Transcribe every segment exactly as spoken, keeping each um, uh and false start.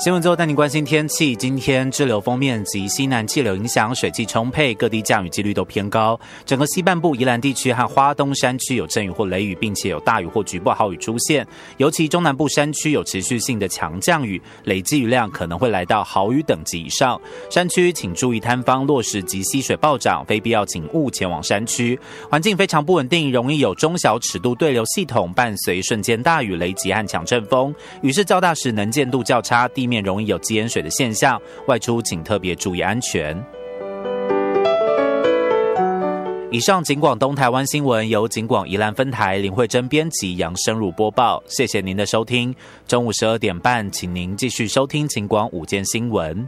新闻最后带您关心天气。今天滞留锋面及西南气流影响，水汽充沛，各地降雨几率都偏高。整个西半部宜兰地区和花东山区有阵雨或雷雨，并且有大雨或局部豪雨出现。尤其中南部山区有持续性的强降雨，累积雨量可能会来到豪雨等级以上。山区请注意坍方落石及溪水暴涨，非必要请勿前往山区。环境非常不稳定，容易有中小尺度对流系统，伴随瞬间大雨、雷击和强阵风。雨势较大时能见度较差，地面容易有积淹水的现象，外出请特别注意安全。以上警广东台湾新闻由警广宜兰分台林慧珍编辑，杨生如播报。谢谢您的收听。中午十二点半，请您继续收听警广午间新闻。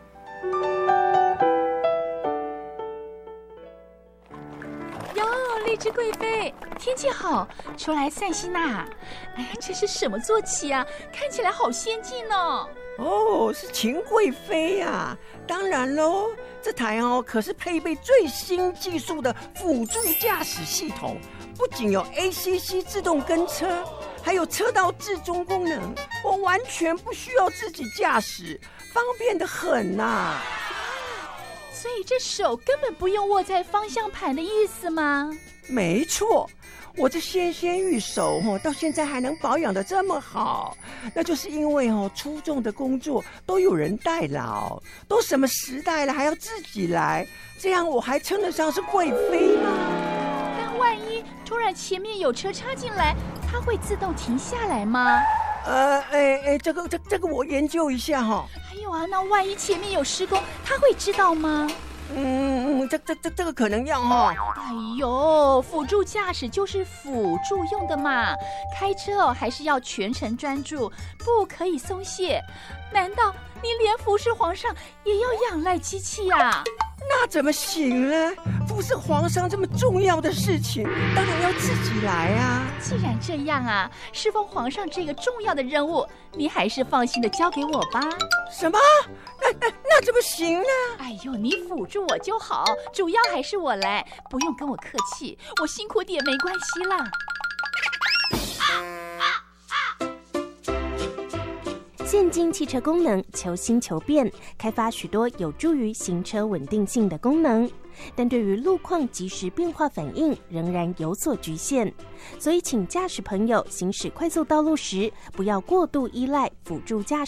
哟，荔枝贵妃，天气好，出来散心呐！哎呀，这是什么坐骑啊？看起来好先进哦。 哦，是秦贵妃啊！当然喽，这台哦可是配备最新技术的辅助驾驶系统，不仅有 A C C 自动跟车，还有车道置中功能，我完全不需要自己驾驶，方便得很呐、啊。 所以这手根本不用握在方向盘的意思吗？ 没错。我这纤纤玉手到现在还能保养得这么好，那就是因为出众的工作都有人代劳，都什么时代了还要自己来，这样我还称得上是贵妃吗？ 但万一突然前面有车插进来，它会自动停下来吗？ 呃，哎哎，这个这这个我研究一下哈。 还有啊，那万一前面有施工，它会知道吗？ 嗯，这这这这个可能要哈。 哎呦，辅助驾驶就是辅助用的嘛，开车哦还是要全程专注，不可以松懈。难道你连服侍皇上也要仰赖机器啊？ 那怎么行呢？服侍皇上这么重要的事情，当然要自己来啊。 既然这样啊，侍奉皇上这个重要的任务，你还是放心的交给我吧。 什么？那那那怎么行呢？ 哎呦，你辅助我就好，主要还是我来，不用跟我客气，我辛苦点没关系啦。 现今汽车功能求新求变，开发许多有助于行车稳定性的功能，但对于路况及时变化反应仍然有所局限。所以请驾驶朋友行驶快速道路时，不要过度依赖辅助驾驶